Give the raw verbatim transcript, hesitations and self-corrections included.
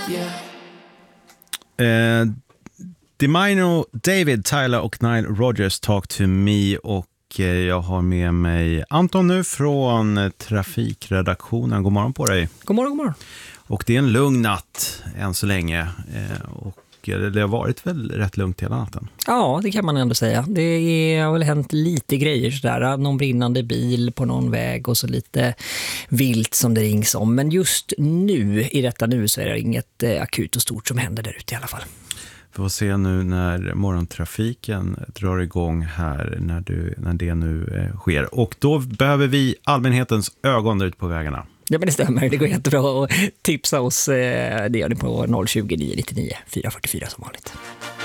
Yeah. Eh, Dimino, David, Tyler och Nile Rodgers, Talk to Me, och eh, jag har med mig Anton nu från trafikredaktionen. God morgon på dig. God morgon, god morgon. Och det är en lugn natt än så länge, eh, och det har varit väl rätt lugnt hela natten. Ja, det kan man ändå säga. Det har väl hänt lite grejer sådär. Någon brinnande bil på någon väg och så lite vilt som det rings om. Men just nu, i detta nu, så är det inget eh, akut och stort som händer där ute i alla fall. Vi får se nu när morgontrafiken drar igång här, när, du, när det nu eh, sker. Och då behöver vi allmänhetens ögon där ute på vägarna. Ja, men det stämmer. Det går jättebra att tipsa oss. Det gör ni på noll tjugo, nio nio nio, fyra fyra fyra som vanligt.